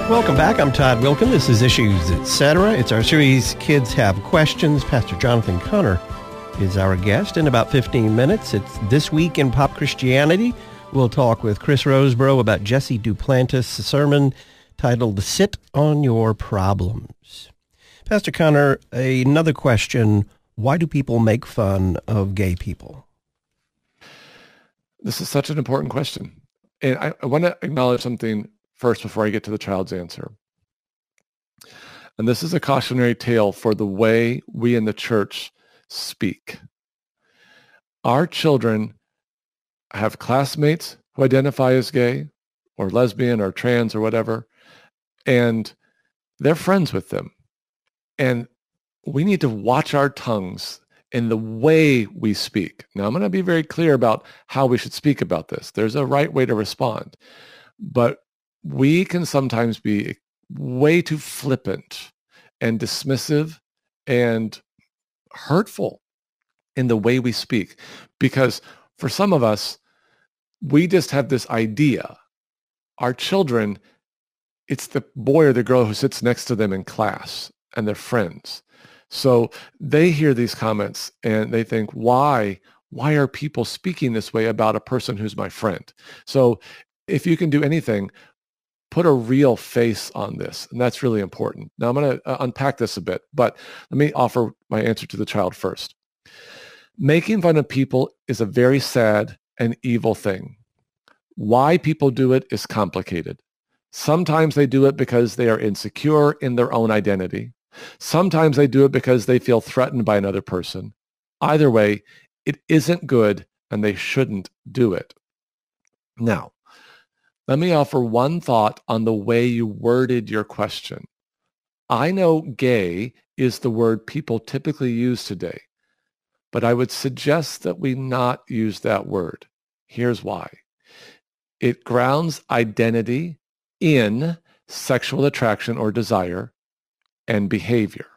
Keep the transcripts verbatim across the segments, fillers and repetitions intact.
Welcome back. I'm Todd Wilkin. This is Issues Etc. It's our series, Kids Have Questions. Pastor Jonathan Connor is our guest. In about fifteen minutes, it's This Week in Pop Christianity. We'll talk with Chris Roseborough about Jesse Duplantis' sermon titled Sit on Your Problems. Pastor Connor, another question. Why do people make fun of gay people? This is such an important question. And I, I want to acknowledge something first before I get to the child's answer. And this is a cautionary tale for the way we in the church speak. Our children have classmates who identify as gay or lesbian or trans or whatever, and they're friends with them. And we need to watch our tongues in the way we speak. Now, I'm going to be very clear about how we should speak about this. There's a right way to respond. But we can sometimes be way too flippant and dismissive and hurtful in the way we speak. Because for some of us, we just have this idea. Our children, it's the boy or the girl who sits next to them in class and their friends. So they hear these comments and they think, why, why are people speaking this way about a person who's my friend? So if you can do anything, put a real face on this. And that's really important. Now I'm going to uh, unpack this a bit, but let me offer my answer to the child first. Making fun of people is a very sad and evil thing. Why people do it is complicated. Sometimes they do it because they are insecure in their own identity. Sometimes they do it because they feel threatened by another person. Either way, it isn't good and they shouldn't do it. Now, let me offer one thought on the way you worded your question. I know gay is the word people typically use today, but I would suggest that we not use that word. Here's why. It grounds identity in sexual attraction or desire and behavior.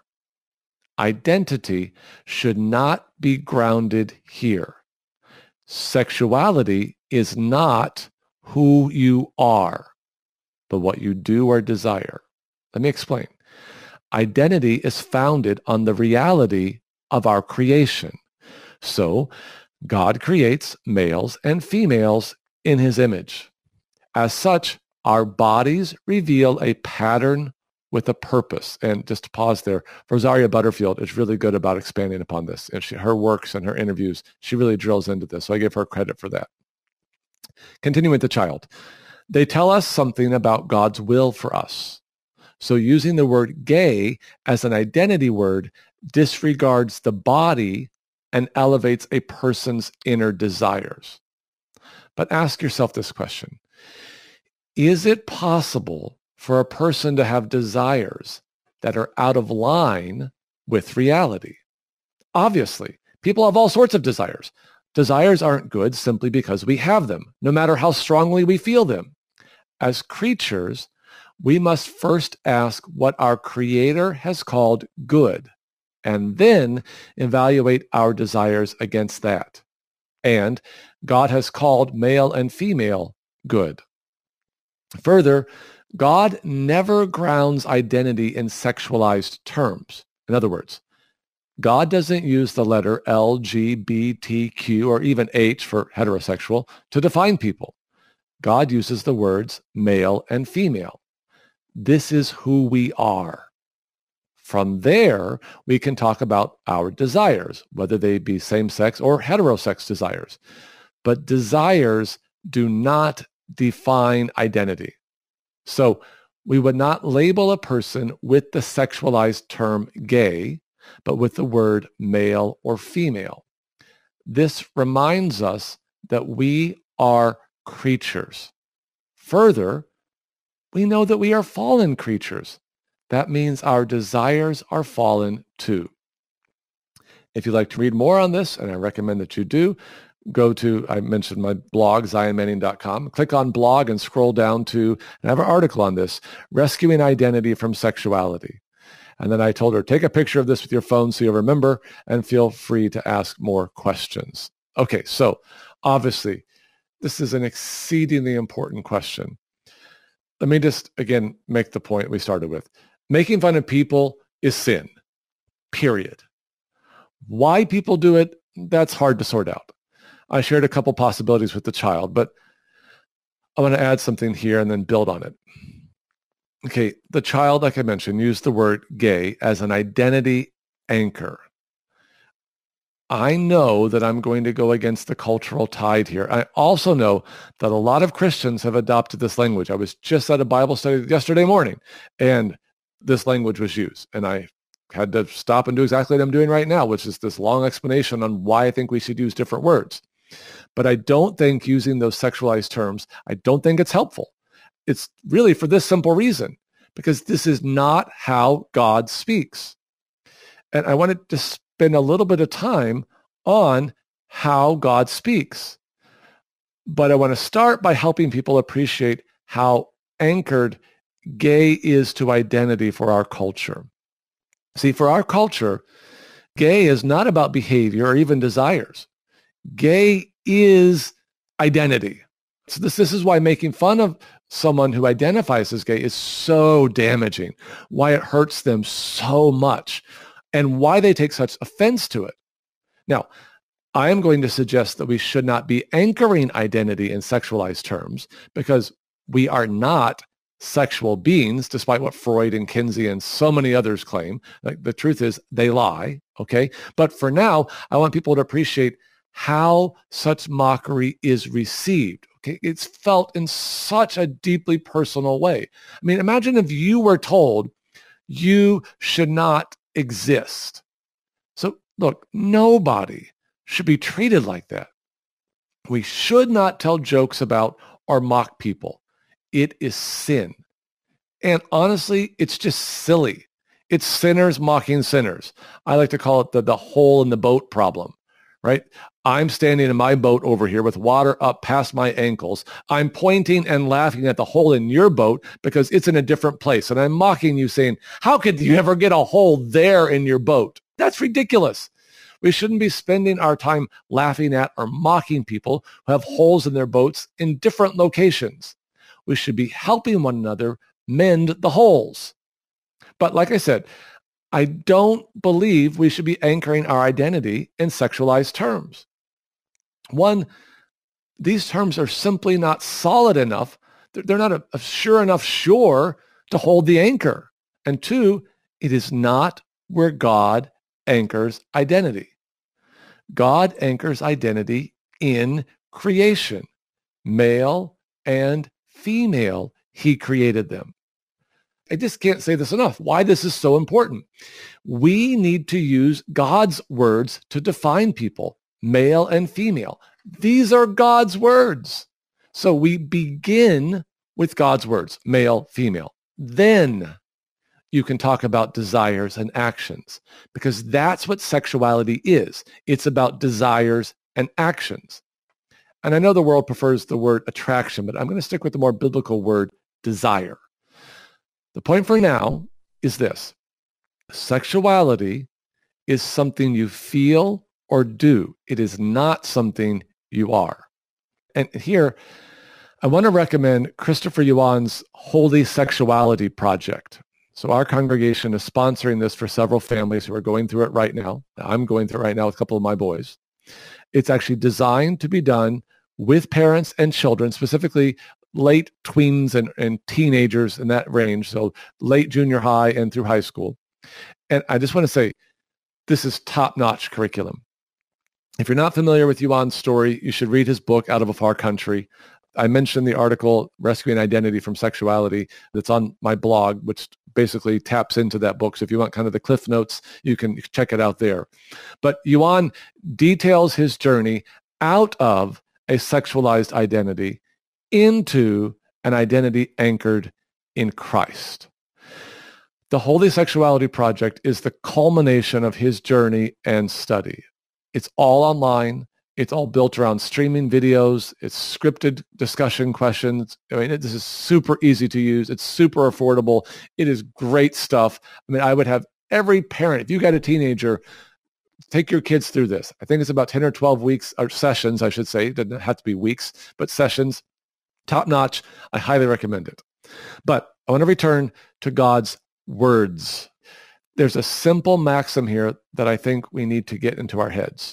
Identity should not be grounded here. Sexuality is not who you are, but what you do or desire. Let me explain. Identity is founded on the reality of our creation. So God creates males and females in his image. As such, our bodies reveal a pattern with a purpose. And just to pause there, Rosaria Butterfield is really good about expanding upon this. And she, her works and her interviews, she really drills into this. So I give her credit for that. Continuing with the child. They tell us something about God's will for us. So using the word gay as an identity word disregards the body and elevates a person's inner desires. But ask yourself this question. Is it possible for a person to have desires that are out of line with reality? Obviously, people have all sorts of desires. Desires aren't good simply because we have them, no matter how strongly we feel them. As creatures, we must first ask what our Creator has called good, and then evaluate our desires against that. And God has called male and female good. Further, God never grounds identity in sexualized terms. In other words, God doesn't use the letter L, G, B, T, Q, or even H for heterosexual to define people. God uses the words male and female. This is who we are. From there, we can talk about our desires, whether they be same-sex or heterosex desires. But desires do not define identity. So we would not label a person with the sexualized term gay, but with the word male or female. This reminds us that we are creatures. Further, we know that we are fallen creatures. That means our desires are fallen too. If you'd like to read more on this, and I recommend that you do, go to, I mentioned my blog, zion manning dot com. Click on blog and scroll down to, and I have an article on this, Rescuing Identity from Sexuality. And then I told her, take a picture of this with your phone so you'll remember, and feel free to ask more questions. Okay, so obviously, this is an exceedingly important question. let me just, again, make the point we started with. Making fun of people is sin, period. Why people do it, that's hard to sort out. I shared a couple possibilities with the child, but I want to add something here and then build on it. Okay, the child, like I mentioned, used the word gay as an identity anchor. I know that I'm going to go against the cultural tide here. I also know that a lot of Christians have adopted this language. I was just at a Bible study yesterday morning, and this language was used. And I had to stop and do exactly what I'm doing right now, which is this long explanation on why I think we should use different words. But I don't think using those sexualized terms, I don't think it's helpful. It's really for this simple reason, because this is not how God speaks. And I wanted to spend a little bit of time on how God speaks. But I want to start by helping people appreciate how anchored gay is to identity for our culture. See, for our culture, gay is not about behavior or even desires. Gay is identity. So this, this is why making fun of someone who identifies as gay is so damaging, why it hurts them so much, and why they take such offense to it. Now, I am going to suggest that we should not be anchoring identity in sexualized terms, because we are not sexual beings, despite what Freud and Kinsey and so many others claim. Like, the truth is they lie, okay? But for now, I want people to appreciate how such mockery is received. Okay, it's felt in such a deeply personal way. I mean, imagine if you were told you should not exist. So look, nobody should be treated like that. We should not tell jokes about or mock people. It is sin. And honestly, it's just silly. It's sinners mocking sinners. I like to call it the, the hole in the boat problem, right? I'm standing in my boat over here with water up past my ankles. I'm pointing and laughing at the hole in your boat because it's in a different place. And I'm mocking you, saying, how could you ever get a hole there in your boat? That's ridiculous. We shouldn't be spending our time laughing at or mocking people who have holes in their boats in different locations. We should be helping one another mend the holes. But like I said, I don't believe we should be anchoring our identity in sexualized terms. One, these terms are simply not solid enough. They're not a, a sure enough shore to hold the anchor. And two, it is not where God anchors identity. God anchors identity in creation. Male and female, he created them. I just can't say this enough, why this is so important. We need to use God's words to define people, male and female. These are God's words. So we begin with God's words, male, female. Then you can talk about desires and actions, because that's what sexuality is. It's about desires and actions. And I know the world prefers the word attraction, but I'm going to stick with the more biblical word desire. The point for now is this. Sexuality is something you feel or do. It is not something you are. And here, I want to recommend Christopher Yuan's Holy Sexuality Project. So our congregation is sponsoring this for several families who are going through it right now. I'm going through it right now with a couple of my boys. It's actually designed to be done with parents and children, specifically late tweens and, and teenagers in that range, so late junior high and through high school. And I just want to say, this is top-notch curriculum. If you're not familiar with Yuan's story, you should read his book, Out of a Far Country. I mentioned the article, Rescuing Identity from Sexuality, that's on my blog, which basically taps into that book. So if you want kind of the cliff notes, you can check it out there. But Yuan details his journey out of a sexualized identity into an identity anchored in Christ. The Holy Sexuality Project is the culmination of his journey and study. It's all online. It's all built around streaming videos. It's scripted discussion questions. I mean, it, this is super easy to use. It's super affordable. It is great stuff. I mean, I would have every parent, if you got a teenager, take your kids through this. I think it's about ten or twelve weeks, or sessions, I should say. It doesn't have to be weeks, but sessions. Top notch. I highly recommend it. But I want to return to God's words. There's a simple maxim here that I think we need to get into our heads.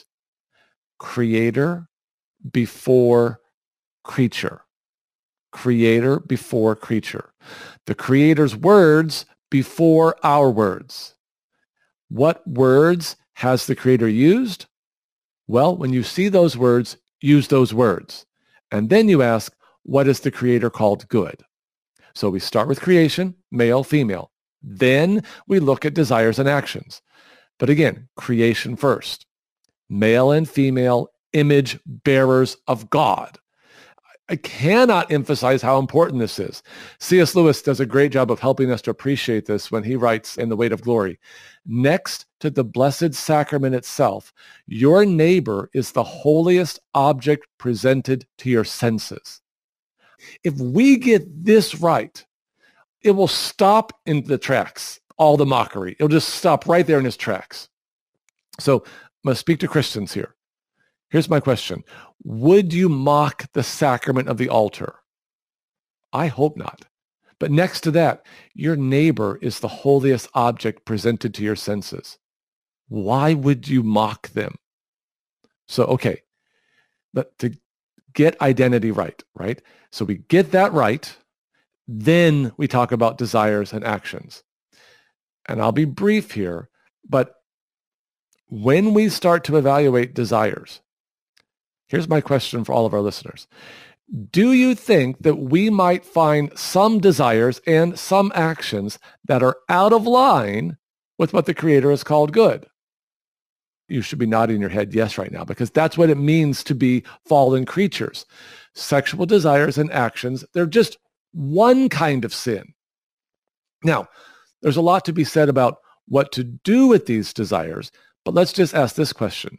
Creator before creature. Creator before creature. The Creator's words before our words. What words has the Creator used? Well, when you see those words, use those words. And then you ask, what is the Creator called good? So we start with creation, male, female. Then we look at desires and actions. But again, creation first. Male and female image bearers of God. I cannot emphasize how important this is. C S Lewis does a great job of helping us to appreciate this when he writes in The Weight of Glory. Next to the Blessed Sacrament itself, your neighbor is the holiest object presented to your senses. If we get this right, it will stop in the tracks, all the mockery. It'll just stop right there in its tracks. So I'm going to speak to Christians here. Here's my question. Would you mock the sacrament of the altar? I hope not. But next to that, your neighbor is the holiest object presented to your senses. Why would you mock them? So, okay, but to get identity right, right? So we get that right, then we talk about desires and actions. And I'll be brief here, but when we start to evaluate desires, here's my question for all of our listeners. Do you think that we might find some desires and some actions that are out of line with what the Creator has called good? You should be nodding your head yes right now, because that's what it means to be fallen creatures. Sexual desires and actions, they're just one kind of sin. Now, there's a lot to be said about what to do with these desires, but let's just ask this question.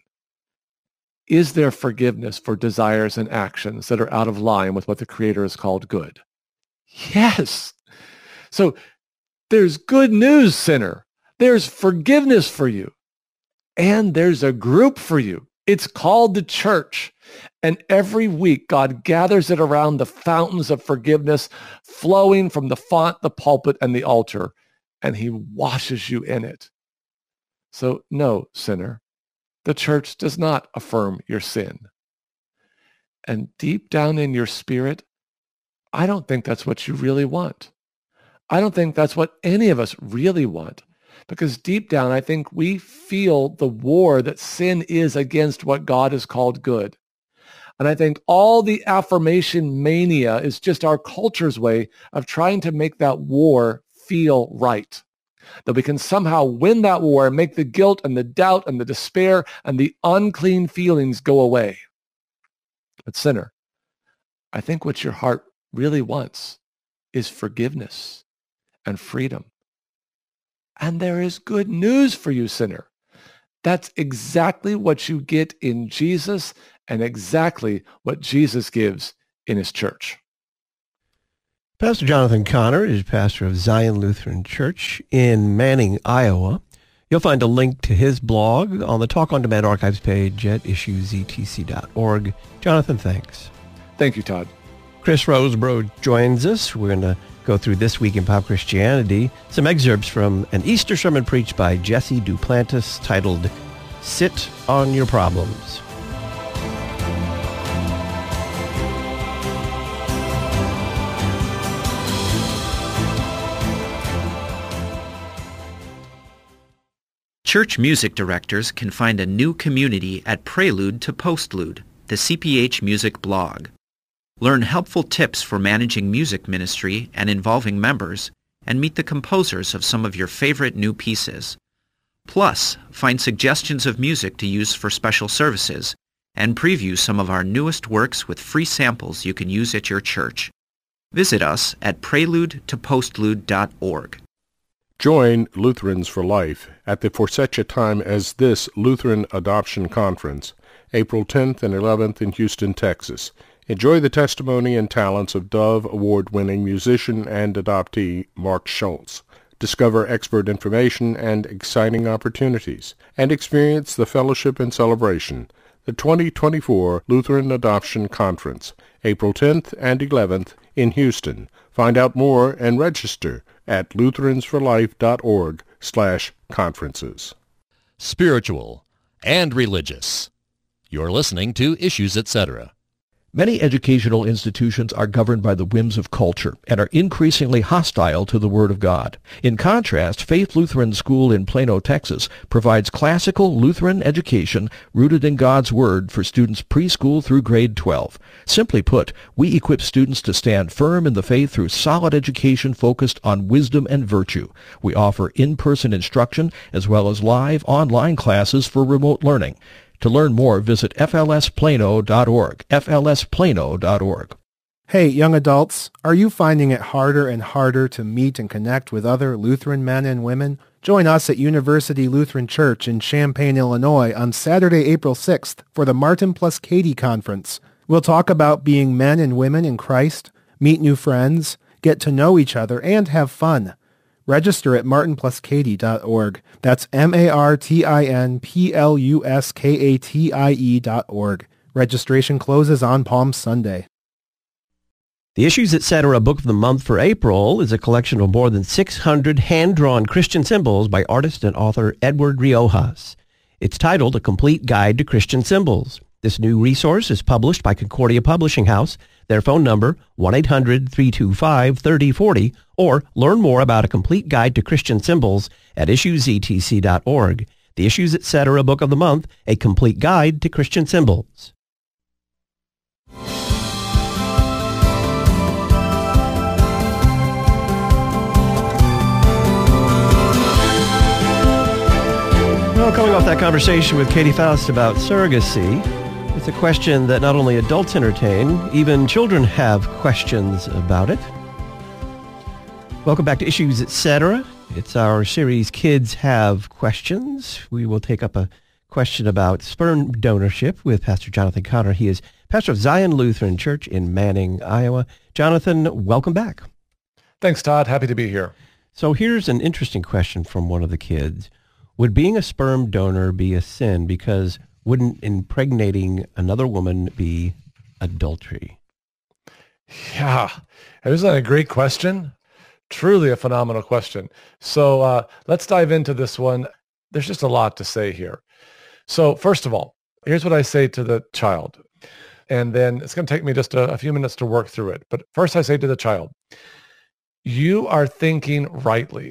Is there forgiveness for desires and actions that are out of line with what the Creator has called good? Yes. So there's good news, sinner. There's forgiveness for you. And there's a group for you. It's called the church. And every week, God gathers it around the fountains of forgiveness flowing from the font, the pulpit, and the altar. And he washes you in it. So no, sinner. The church does not affirm your sin. And deep down in your spirit, I don't think that's what you really want. I don't think that's what any of us really want. Because deep down, I think we feel the war that sin is against what God has called good. And I think all the affirmation mania is just our culture's way of trying to make that war feel right. That we can somehow win that war and make the guilt and the doubt and the despair and the unclean feelings go away. But sinner, I think what your heart really wants is forgiveness and freedom. And there is good news for you, sinner. That's exactly what you get in Jesus and exactly what Jesus gives in his church. Pastor Jonathan Conner is pastor of Zion Lutheran Church in Manning, Iowa. You'll find a link to his blog on the Talk on Demand archives page at issues e t c dot org. Jonathan, thanks. Thank you, Todd. Chris Rosebrough joins us. We're going to go through This Week in Pop Christianity, some excerpts from an Easter sermon preached by Jesse Duplantis titled, Sit on Your Problems. Church music directors can find a new community at Prelude to Postlude, the C P H Music blog. Learn helpful tips for managing music ministry and involving members, and meet the composers of some of your favorite new pieces. Plus, find suggestions of music to use for special services, and preview some of our newest works with free samples you can use at your church. Visit us at prelude to postlude dot org. Join Lutherans for Life at the For Such a Time as This Lutheran Adoption Conference, April tenth and eleventh in Houston, Texas. Enjoy the testimony and talents of Dove Award-winning musician and adoptee Mark Schultz. Discover expert information and exciting opportunities, and experience the fellowship and celebration the twenty twenty-four Lutheran Adoption Conference, April tenth and eleventh in Houston. Find out more and register at lutheransforlife.org slash conferences. Spiritual and religious. You're listening to Issues, et cetera. Many educational institutions are governed by the whims of culture and are increasingly hostile to the Word of God. In contrast, Faith Lutheran School in Plano, Texas, provides classical Lutheran education rooted in God's Word for students preschool through grade twelve. Simply put, we equip students to stand firm in the faith through solid education focused on wisdom and virtue. We offer in-person instruction as well as live online classes for remote learning. To learn more, visit f l s plano dot org, f l s plano dot org. Hey, young adults, are you finding it harder and harder to meet and connect with other Lutheran men and women? Join us at University Lutheran Church in Champaign, Illinois on Saturday, April sixth for the Martin plus Katie Conference. We'll talk about being men and women in Christ, meet new friends, get to know each other, and have fun. Register at martin plus katie dot org. That's M A R T I N P L U S K A T I E dot org. Registration closes on Palm Sunday. The Issues, et cetera. Book of the Month for April is a collection of more than six hundred hand-drawn Christian symbols by artist and author Edward Riojas. It's titled A Complete Guide to Christian Symbols. This new resource is published by Concordia Publishing House. Their phone number, one eight hundred, three two five, three oh four oh, or learn more about A Complete Guide to Christian Symbols at issues e t c dot org. The Issues, et cetera. Book of the Month, A Complete Guide to Christian Symbols. Well, coming off that conversation with Katie Faust about surrogacy, it's a question that not only adults entertain, even children have questions about it. Welcome back to Issues, et cetera. It's our series, Kids Have Questions. We will take up a question about sperm donorship with Pastor Jonathan Conner. He is pastor of Zion Lutheran Church in Manning, Iowa. Jonathan, welcome back. Thanks, Todd. Happy to be here. So here's an interesting question from one of the kids. Would being a sperm donor be a sin? Because wouldn't impregnating another woman be adultery? Yeah, isn't that a great question? Truly a phenomenal question. So uh, let's dive into this one. There's just a lot to say here. So first of all, here's what I say to the child. And then it's going to take me just a, a few minutes to work through it. But first I say to the child, you are thinking rightly.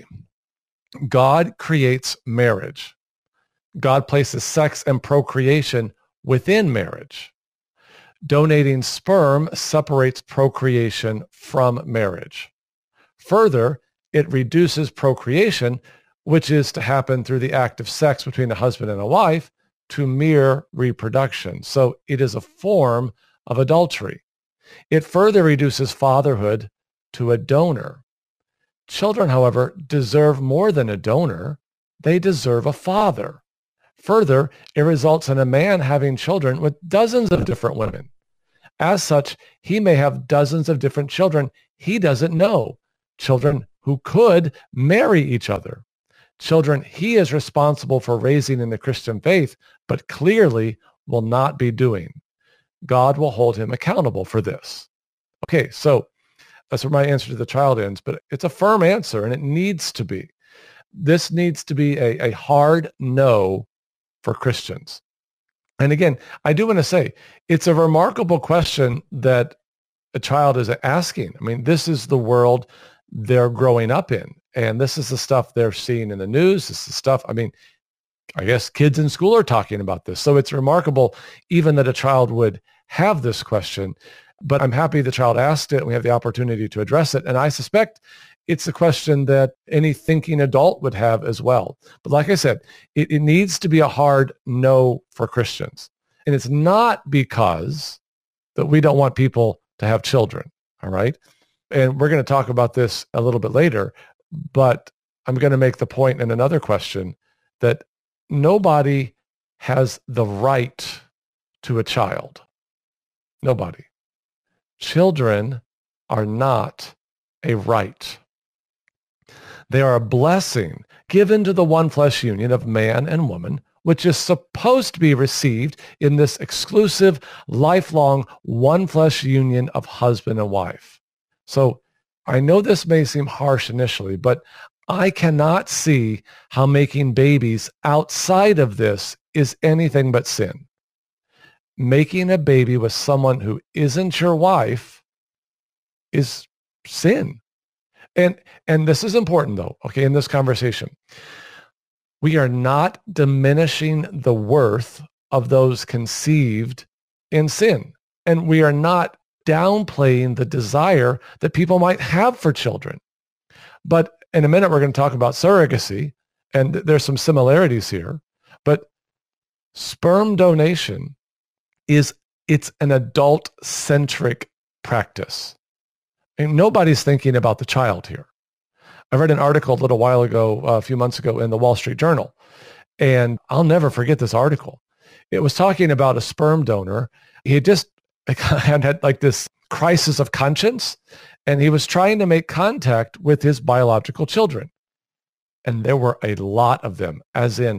God creates marriage. God places sex and procreation within marriage. Donating sperm separates procreation from marriage. Further, it reduces procreation, which is to happen through the act of sex between a husband and a wife, to mere reproduction. So it is a form of adultery. It further reduces fatherhood to a donor. Children, however, deserve more than a donor. They deserve a father. Further, it results in a man having children with dozens of different women. As such, he may have dozens of different children he doesn't know, children who could marry each other, children he is responsible for raising in the Christian faith, but clearly will not be doing. God will hold him accountable for this. Okay, so that's where my answer to the child ends, but it's a firm answer, and it needs to be. This needs to be a, a hard no for Christians. And again, I do want to say, it's a remarkable question that a child is asking. I mean, this is the world they're growing up in, and this is the stuff they're seeing in the news. This is the stuff, I mean, I guess kids in school are talking about this. So it's remarkable even that a child would have this question. But I'm happy the child asked it and we have the opportunity to address it. And I suspect it's a question that any thinking adult would have as well. But like I said, it, it needs to be a hard no for Christians. And it's not because that we don't want people to have children, all right? And we're going to talk about this a little bit later, but I'm going to make the point in another question that nobody has the right to a child. Nobody. Children are not a right. They are a blessing given to the one flesh union of man and woman, which is supposed to be received in this exclusive, lifelong, one flesh union of husband and wife. So I know this may seem harsh initially, but I cannot see how making babies outside of this is anything but sin. Making a baby with someone who isn't your wife is sin. And and this is important though, okay, in this conversation. We are not diminishing the worth of those conceived in sin. And we are not downplaying the desire that people might have for children. But in a minute, we're going to talk about surrogacy, and there's some similarities here. But sperm donation is, it's an adult-centric practice. And nobody's thinking about the child here. I read an article a little while ago, uh, a few months ago in the Wall Street Journal, and I'll never forget this article. It was talking about a sperm donor. He had just had, had like this crisis of conscience, and he was trying to make contact with his biological children. And there were a lot of them, as in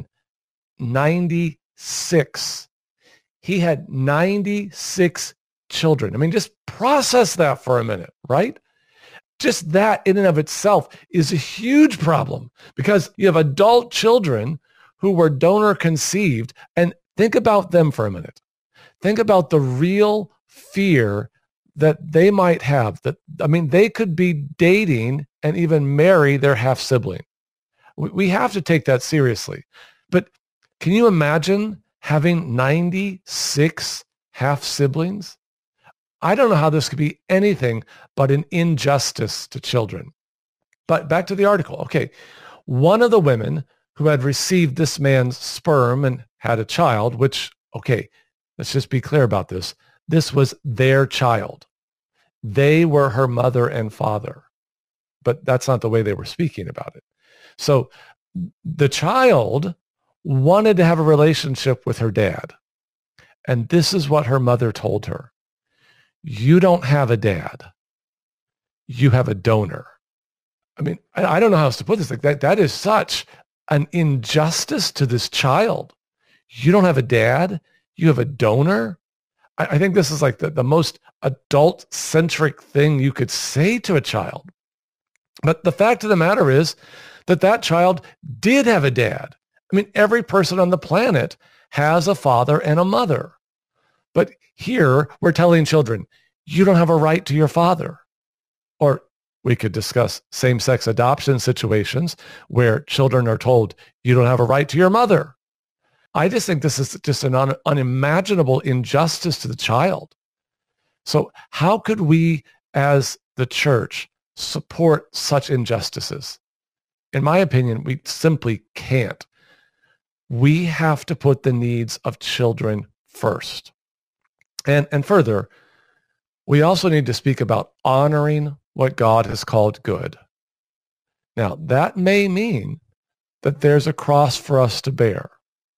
ninety-six. He had ninety-six children. I mean, just process that for a minute, right? Just that in and of itself is a huge problem, because you have adult children who were donor conceived, and think about them for a minute. Think about the real fear that they might have. That, I mean, they could be dating and even marry their half sibling. We have to take that seriously. But can you imagine having ninety-six half siblings? I don't know how this could be anything but an injustice to children. But back to the article. Okay, one of the women who had received this man's sperm and had a child, which, okay, let's just be clear about this. This was their child. They were her mother and father. But that's not the way they were speaking about it. So the child wanted to have a relationship with her dad. And this is what her mother told her. You don't have a dad. You have a donor. I mean, I, I don't know how else to put this. Like that, that is such an injustice to this child. You don't have a dad. You have a donor. I, I think this is like the, the most adult-centric thing you could say to a child. But the fact of the matter is that that child did have a dad. I mean, every person on the planet has a father and a mother. But here we're telling children, you don't have a right to your father. Or we could discuss same-sex adoption situations where children are told, you don't have a right to your mother. I just think this is just an un- unimaginable injustice to the child. So how could we as the church support such injustices? In my opinion, we simply can't. We have to put the needs of children first. And, and further, we also need to speak about honoring what God has called good. Now, that may mean that there's a cross for us to bear.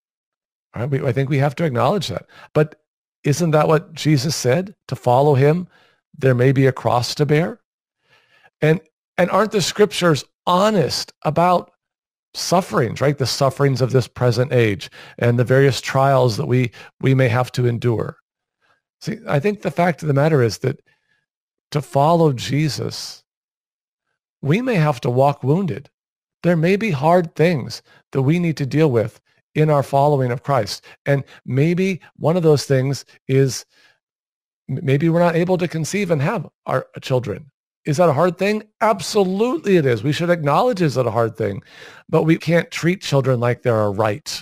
All right? We, I think we have to acknowledge that. But isn't that what Jesus said? To follow him, there may be a cross to bear? And, and aren't the scriptures honest about sufferings, right? The sufferings of this present age and the various trials that we, we may have to endure. See, I think the fact of the matter is that to follow Jesus, we may have to walk wounded. There may be hard things that we need to deal with in our following of Christ. And maybe one of those things is maybe we're not able to conceive and have our children. Is that a hard thing? Absolutely it is. We should acknowledge it's a hard thing, but we can't treat children like they're a right.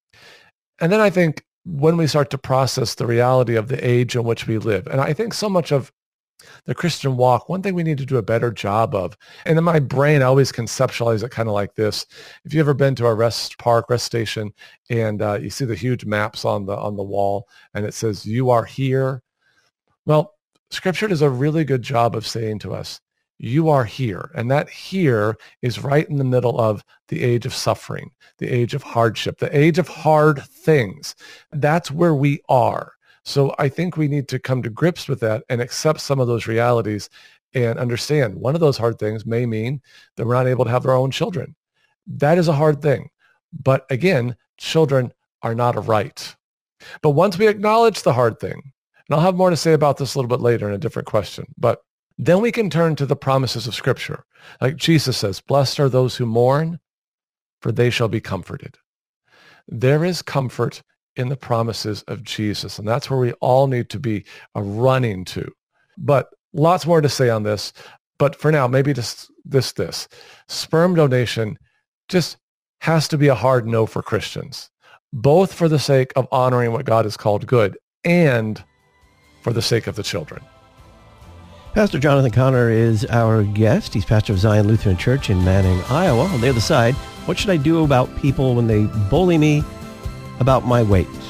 And then I think when we start to process the reality of the age in which we live, and I think so much of the Christian walk, one thing we need to do a better job of, and in my brain, I always conceptualize it kind of like this. If you've ever been to a rest park, rest station, and uh, you see the huge maps on the on the wall, and it says, you are here. Well, Scripture does a really good job of saying to us, you are here. And that here is right in the middle of the age of suffering, the age of hardship, the age of hard things. That's where we are. So I think we need to come to grips with that and accept some of those realities and understand one of those hard things may mean that we're not able to have our own children. That is a hard thing. But again, children are not a right. But once we acknowledge the hard thing, and I'll have more to say about this a little bit later in a different question, but then we can turn to the promises of Scripture. Like Jesus says, blessed are those who mourn, for they shall be comforted. There is comfort in the promises of Jesus, and that's where we all need to be uh, running to. But lots more to say on this, but for now, maybe just this, this. Sperm donation just has to be a hard no for Christians, both for the sake of honoring what God has called good and for the sake of the children. Pastor Jonathan Conner is our guest. He's pastor of Zion Lutheran Church in Manning, Iowa. On the other side, what should I do about people when they bully me about my weight?